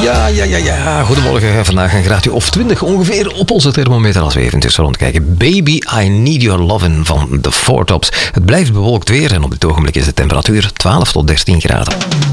Ja. Goedemorgen. Vandaag een graadje of 20 ongeveer op onze thermometer als we even tussen rondkijken. Baby, I Need Your Lovin' van de Four Tops. Het blijft bewolkt weer en op dit ogenblik is de temperatuur 12 tot 13 graden.